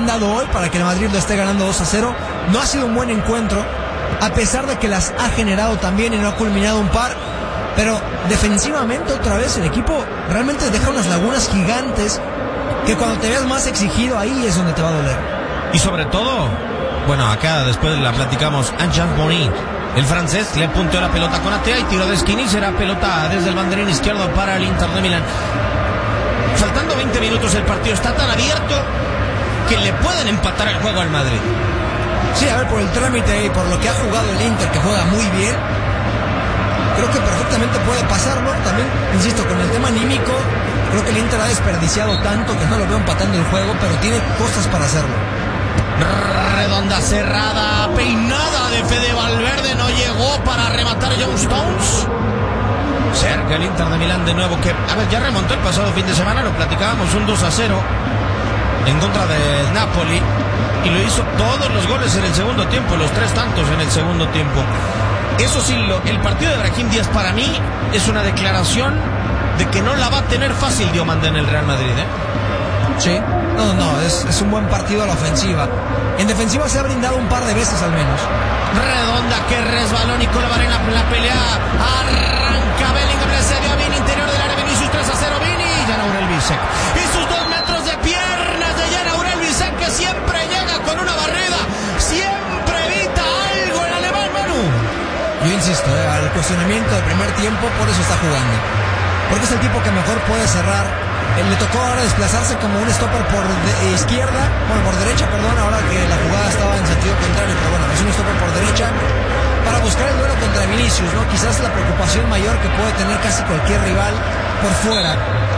han dado hoy para que el Madrid lo esté ganando 2-0. No ha sido un buen encuentro, a pesar de que las ha generado también y no ha culminado un par. Pero defensivamente otra vez el equipo realmente deja unas lagunas gigantes que cuando te veas más exigido ahí es donde te va a doler. Y sobre todo, bueno, acá después la platicamos, Anjan Boni, el francés, le punteó la pelota con Atea y tiró de esquina y será pelota desde el banderín izquierdo para el Inter de Milán. Faltando 20 minutos el partido está tan abierto que le pueden empatar el juego al Madrid. Sí, a ver, por el trámite y por lo que ha jugado el Inter, que juega muy bien, creo que perfectamente puede pasarlo. También, insisto, con el tema anímico, creo que el Inter ha desperdiciado tanto que no lo veo empatando el juego, pero tiene cosas para hacerlo. Redonda cerrada, peinada de Fede Valverde, no llegó para rematar John Stones. Cerca el Inter de Milán de nuevo, que, a ver, ya remontó el pasado fin de semana, lo platicábamos, un 2-0 en contra del Napoli, y lo hizo todos los goles en el segundo tiempo, los 3 tantos en el segundo tiempo. Eso sí, el partido de Brahim Díaz para mí es una declaración de que no la va a tener fácil Diomande en el Real Madrid, ¿eh? Sí, es un buen partido a la ofensiva. En defensiva se ha brindado un par de veces al menos. Redonda que resbaló Nicola Varela en la pelea. Arranca Bellingham, le cedió a Vini, interior del área, Vinicius 3-0, Vini, Jan Aurel Bisek. Y sus 2 metros de piernas de Jan Aurel Bisek, que siempre llega con una barrida, siempre evita algo el alemán, Manu. Yo insisto, al cuestionamiento del primer tiempo, por eso está jugando. Porque es el tipo que mejor puede cerrar. Le tocó ahora desplazarse como un stopper por derecha, ahora que la jugada estaba en sentido contrario, pero bueno, es un stopper por derecha para buscar el duelo contra Vinicius, ¿no? Quizás la preocupación mayor que puede tener casi cualquier rival por fuera.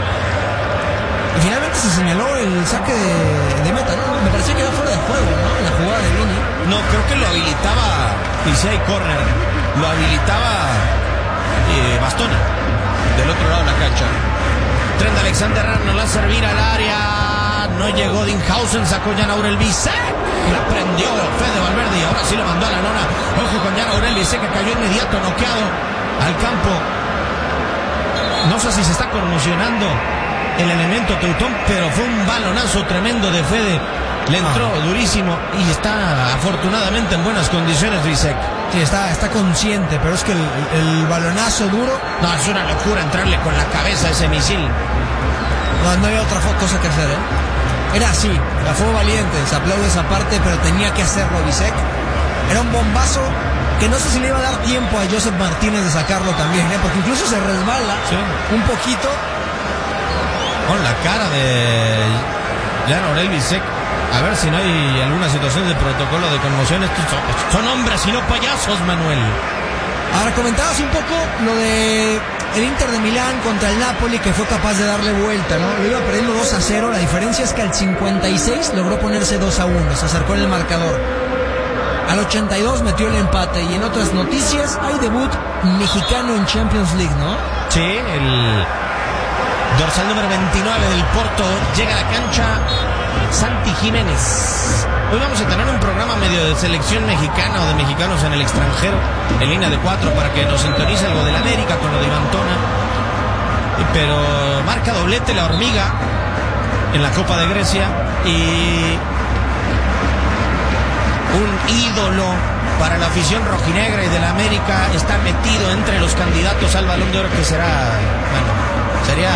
Y finalmente se señaló el saque de meta, ¿no? Me parecía que era fuera de juego, ¿no? En la jugada de Vini. No, creo que lo habilitaba, y si hay córner, lo habilitaba Bastoni, del otro lado de la cancha. Trent Alexander-Arnold la servir al área, no llegó Dinghausen, sacó Jan Aurel Bisek, la prendió Fede Valverde y ahora sí lo mandó a la lona. Ojo con Jan Aurel Bisek, que cayó inmediato noqueado al campo. No sé si se está conmocionando el elemento Teutón, pero fue un balonazo tremendo de Fede, le entró durísimo y está afortunadamente en buenas condiciones Bisek. Sí, está consciente, pero es que el balonazo duro... No, es una locura entrarle con la cabeza a ese misil. No había otra cosa que hacer, ¿eh? Era así, fue valiente, se aplaude esa parte, pero tenía que hacerlo Bisek. Era un bombazo que no sé si le iba a dar tiempo a Joseph Martínez de sacarlo también, ¿eh? Porque incluso se resbala un poquito. Con la cara de Jan Aurel Bisek. A ver si no hay alguna situación de protocolo de conmoción. Estos son hombres y no payasos, Manuel. Ahora comentabas un poco lo de el Inter de Milán contra el Napoli, que fue capaz de darle vuelta, ¿no? Lo iba perdiendo 2-0. La diferencia es que al 56 logró ponerse 2-1, se acercó en el marcador. Al 82 metió el empate. Y en otras noticias hay debut mexicano en Champions League, ¿no? Sí, el dorsal número 29 del Porto llega a la cancha, Santi Jiménez. Hoy vamos a tener un programa medio de selección mexicana o de mexicanos en el extranjero, en línea de 4, para que nos sintonice algo del América con lo de Ivantona. Pero marca doblete la hormiga en la Copa de Grecia y un ídolo para la afición rojinegra y de la América, está metido entre los candidatos al Balón de Oro, que será, bueno, sería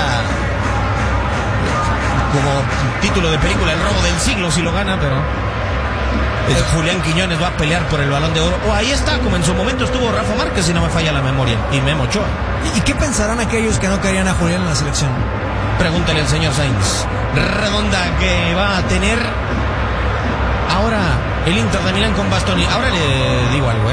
como título de película el robo del siglo si lo gana, pero Julián Quiñones va a pelear por el Balón de Oro. O ahí está, como en su momento estuvo Rafa Márquez, si no me falla la memoria, y Memo Ochoa. ¿Y qué pensarán aquellos que no querían a Julián en la selección? Pregúntale al señor Sainz. Redonda que va a tener ahora el Inter de Milán con Bastoni. Ahora le digo algo,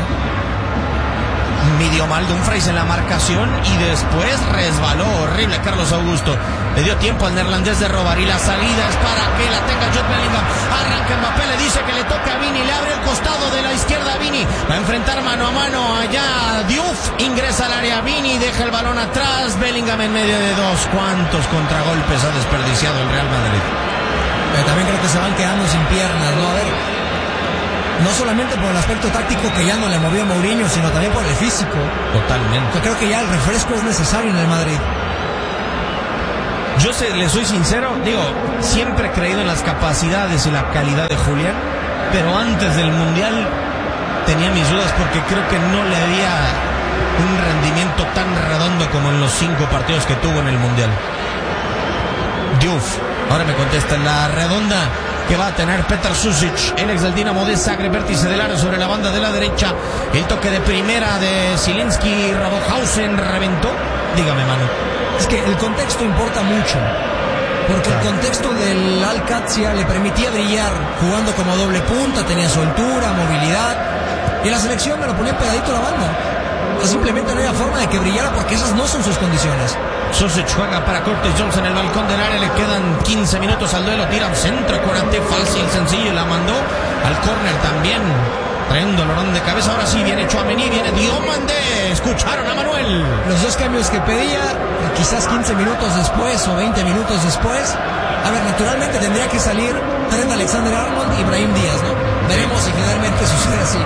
midió mal Dumfries en la marcación y después resbaló horrible Carlos Augusto. Le dio tiempo al neerlandés de robar y la salida es para que la tenga Jude Bellingham. Arranca Mbappé, le dice que le toca a Vini, le abre el costado de la izquierda a Vini. Va a enfrentar mano a mano allá Diouf, ingresa al área Vini, deja el balón atrás, Bellingham en medio de dos. ¿Cuántos contragolpes ha desperdiciado el Real Madrid? También creo que se van quedando sin piernas, ¿no? A ver, no solamente por el aspecto táctico que ya no le movió Mourinho, sino también por el físico. Totalmente. Yo creo que ya el refresco es necesario en el Madrid. Yo le soy sincero, siempre he creído en las capacidades y la calidad de Julián, pero antes del Mundial tenía mis dudas porque creo que no le había un rendimiento tan redondo como en los 5 partidos que tuvo en el Mundial. Diouf, ahora me contesta en la redonda que va a tener Petar Sušić, el ex del Dinamo de Zagreb, vértice del área sobre la banda de la derecha, el toque de primera de Zielinski, Robohausen reventó. Dígame, Manu. Es que el contexto importa mucho, porque el contexto del Al-Qadsia le permitía brillar jugando como doble punta, tenía soltura, movilidad, y en la selección me lo ponía pegadito a la banda. Simplemente no había forma de que brillara porque esas no son sus condiciones. Sušić juega para Curtis Jones en el balcón del área, le quedan 15 minutos al duelo, tira al centro, Konaté, fácil, sencillo, la mandó al córner también. Trae un dolorón de cabeza, ahora sí viene Tchouaméni, viene Diomandé, escucharon a Manuel. Los 2 cambios que pedía, quizás 15 minutos después o 20 minutos después. A ver, naturalmente tendría que salir Trent Alexander-Arnold y Brahim Díaz, ¿no? Veremos si finalmente sucede así.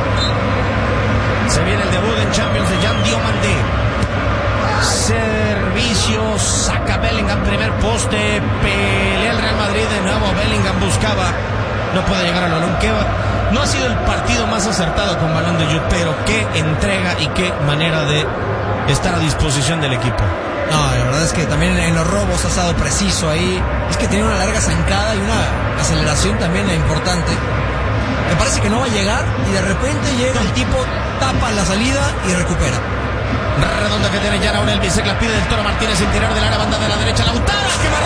Se viene el debut en Champions de Jan Diomandé. Servicio, saca Bellingham, primer poste, pelea el Real Madrid de nuevo, Bellingham buscaba, no puede llegar al balón. No ha sido el partido más acertado con balón de Jude, pero qué entrega y qué manera de estar a disposición del equipo. No, la verdad es que también en los robos ha estado preciso ahí. Es que tenía una larga zancada y una aceleración también importante. Me parece que no va a llegar y de repente llega el tipo, tapa la salida y recupera. Redonda que tiene Jan Aurel, Bisek la pide del Toro Martínez, interior del área, banda de la derecha, Lautaro, que